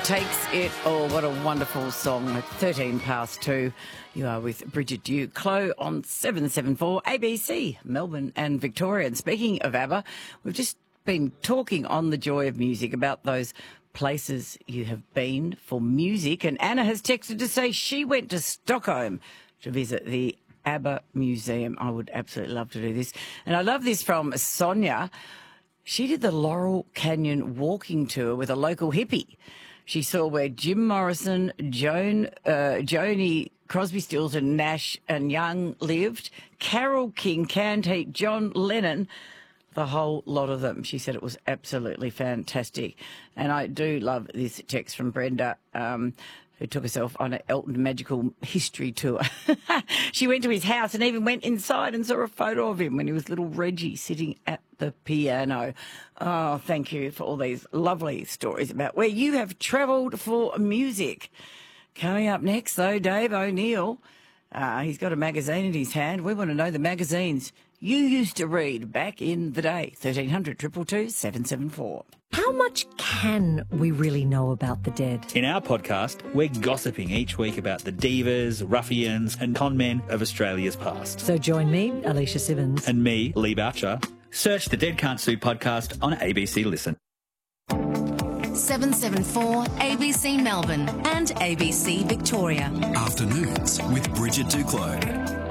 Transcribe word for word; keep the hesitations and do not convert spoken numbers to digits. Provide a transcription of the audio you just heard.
Takes It All. What a wonderful song. At thirteen past two, you are with Bridget Duclos on seven seven four A B C, Melbourne and Victoria. And speaking of ABBA, we've just been talking on The Joy of Music about those places you have been for music. And Anna has texted to say she went to Stockholm to visit the ABBA Museum. I would absolutely love to do this. And I love this from Sonia. She did the Laurel Canyon walking tour with a local hippie. She saw where Jim Morrison, Joan, uh, Joni, Crosby, Stills and Nash and Young lived, Carole King, Canned Heat, John Lennon, the whole lot of them. She said it was absolutely fantastic. And I do love this text from Brenda, um, who took herself on an Elton Magical History tour. She went to his house and even went inside and saw a photo of him when he was little Reggie sitting at the piano. Oh, thank you for all these lovely stories about where you have travelled for music. Coming up next, though, Dave O'Neill. Uh, he's got a magazine in his hand. We want to know the magazines you used to read back in the day. thirteen hundred, two two two, seven seven four. How much can we really know about the dead? In our podcast, we're gossiping each week about the divas, ruffians and con men of Australia's past. So join me, Alicia Simmons. And me, Lee Boucher. Search the Dead Can't Sue podcast on A B C Listen. seven seven four A B C Melbourne and A B C Victoria. Afternoons with Bridget Duclos.